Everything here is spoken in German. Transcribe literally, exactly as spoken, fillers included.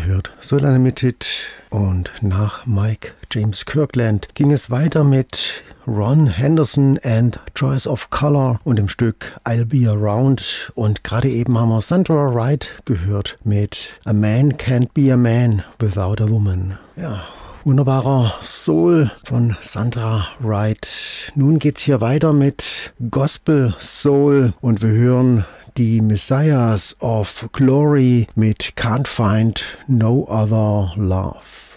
gehört Soul Unlimited und nach Mike James Kirkland ging es weiter mit Ron Henderson and Choice of Color und dem Stück I'll Be Around. Und gerade eben haben wir Sandra Wright gehört mit A Man Can't Be a Man Without a Woman. Ja, wunderbarer Soul von Sandra Wright. Nun geht's hier weiter mit Gospel Soul und wir hören die Messiahs of Glory mit Can't Find No Other Love.